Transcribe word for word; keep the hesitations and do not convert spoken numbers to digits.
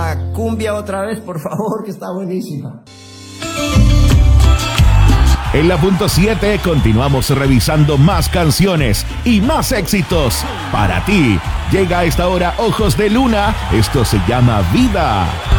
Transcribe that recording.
la cumbia otra vez, por favor, que está buenísima. En la punto siete continuamos revisando más canciones y más éxitos. Para ti, llega a esta hora Ojos de Luna, esto se llama Vida.